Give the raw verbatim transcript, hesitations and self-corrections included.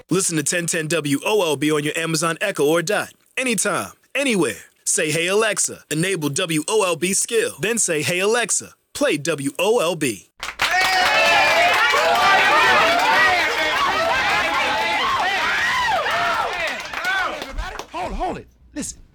Listen to ten ten W O L B on your Amazon Echo or Dot. Anytime, anywhere. Say, hey, Alexa, enable W O L B skill. Then say, hey, Alexa, play W O L B. Hold it, hold it. Listen.